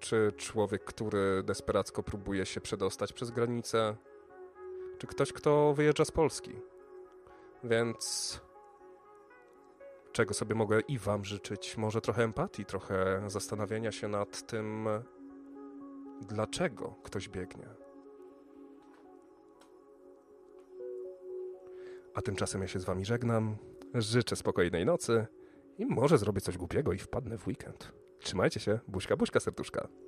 Czy człowiek, który desperacko próbuje się przedostać przez granicę, czy ktoś, kto wyjeżdża z Polski. Więc czego sobie mogę i wam życzyć? Może trochę empatii, trochę zastanawiania się nad tym, dlaczego ktoś biegnie. A tymczasem ja się z wami żegnam, życzę spokojnej nocy i może zrobię coś głupiego i wpadnę w weekend. Trzymajcie się, buźka, buźka, serduszka.